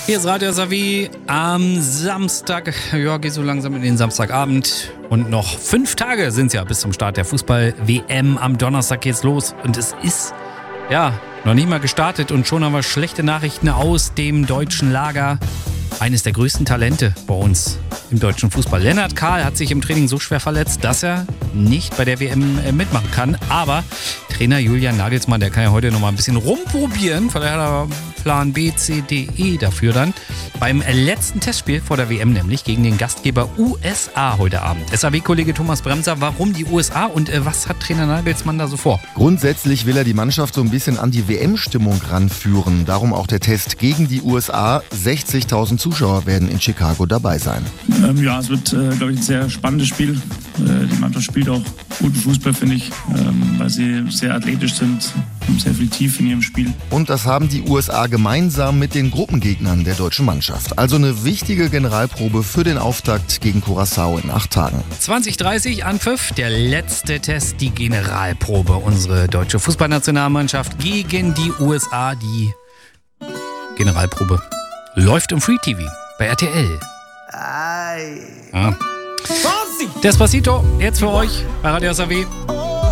Hier ist Radio Savi am Samstag. Ja, geht so langsam in den Samstagabend. Und noch 5 Tage sind es ja bis zum Start der Fußball-WM. Am Donnerstag geht's los. Und es ist, ja, noch nicht mal gestartet. Und schon haben wir schlechte Nachrichten aus dem deutschen Lager. Eines der größten Talente bei uns im deutschen Fußball. Lennart Kahl hat sich im Training so schwer verletzt, dass er nicht bei der WM mitmachen kann. Aber Trainer Julian Nagelsmann, der kann ja heute noch mal ein bisschen rumprobieren. Vielleicht hat er Plan B, C, D, E dafür dann. Beim letzten Testspiel vor der WM, nämlich gegen den Gastgeber USA heute Abend. SAW-Kollege Thomas Bremser, warum die USA und was hat Trainer Nagelsmann da so vor? Grundsätzlich will er die Mannschaft so ein bisschen an die WM-Stimmung ranführen. Darum auch der Test gegen die USA. 60.000 Zuschauer werden in Chicago dabei sein. Ja, es wird, glaube ich, ein sehr spannendes Spiel. Die Mannschaft spielt auch guten Fußball, finde ich, weil sie sehr athletisch sind, haben sehr viel Tiefe in ihrem Spiel. Und das haben die USA gemeinsam mit den Gruppengegnern der deutschen Mannschaft. Also eine wichtige Generalprobe für den Auftakt gegen Curaçao in 8 Tagen. 20:30 Anpfiff, der letzte Test, die Generalprobe. Unsere deutsche Fußballnationalmannschaft gegen die USA. Die Generalprobe läuft im Free TV bei RTL. Ja. Despacito, jetzt für euch bei Radio SAW.